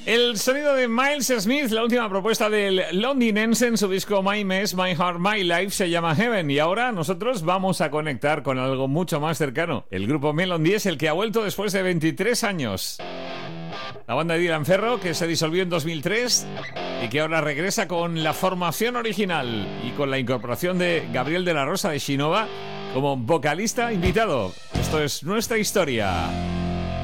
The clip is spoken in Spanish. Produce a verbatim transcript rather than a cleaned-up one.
El sonido de Miles Smith, la última propuesta del londinense en su disco My Mess, My Heart, My Life, se llama Heaven. Y ahora nosotros vamos a conectar con algo mucho más cercano. El grupo Melody es el que ha vuelto después de veintitrés años. La banda de Dylan Ferro, que se disolvió en dos mil tres y que ahora regresa con la formación original y con la incorporación de Gabriel de la Rosa de Shinova como vocalista invitado. Esto es nuestra historia.